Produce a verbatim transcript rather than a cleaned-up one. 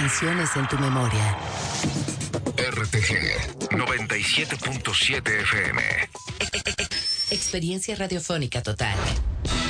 canciones en tu memoria. R T G noventa y siete punto siete F M. Experiencia radiofónica total.